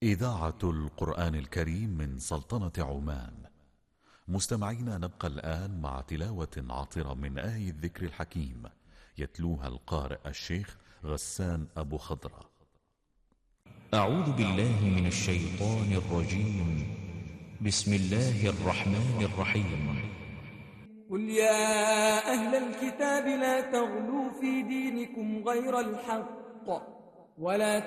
إذاعة القرآن الكريم من سلطنة عمان. مستمعينا، نبقى الآن مع تلاوة عطرة من آي الذكر الحكيم يتلوها القارئ الشيخ غسان أبو خضرة. أعوذ بالله من الشيطان الرجيم. بسم الله الرحمن الرحيم. قل يا أهل الكتاب لا تغلوا في دينكم غير الحق ولا